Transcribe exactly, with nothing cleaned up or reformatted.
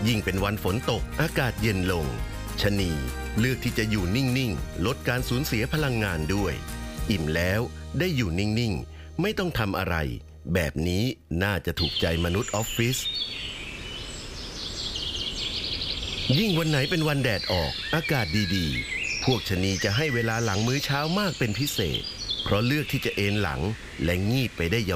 ยิ่งเป็นวันฝนตกอากาศเย็นลงชะนีเลือกที่จะอยู่นิ่งๆลดการสูญเสียพลังงานด้วยอิ่มแล้วได้อยู่นิ่งๆไม่ต้องทำอะไรแบบนี้น่าจะถูกใจมนุษย์ออฟฟิศยิ่งวันไหนเป็นวันแดดออกอากาศดีๆพวกชะนีจะให้เวลาหลังมื้อเช้ามากเป็นพิเศษเพราะเลือกที่จะเอนหลังและงีบไปได้ย